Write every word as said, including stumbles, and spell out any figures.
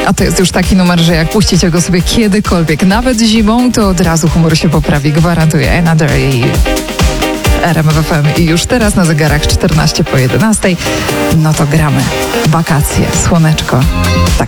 A to jest już taki numer, że jak puścicie go sobie kiedykolwiek, nawet zimą, to od razu humor się poprawi, gwarantuję. Another i R M F F M i już teraz na zegarach czternaście po jedenastej. No to gramy. Wakacje, słoneczko. Tak